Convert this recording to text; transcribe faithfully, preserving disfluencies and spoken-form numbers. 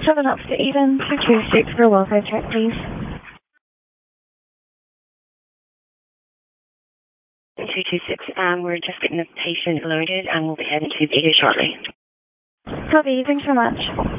seven up to Eden, two two six for a welfare check, please. two two six, um, we're just getting the patient loaded and we'll be heading to Eden shortly. Copy, thanks so much.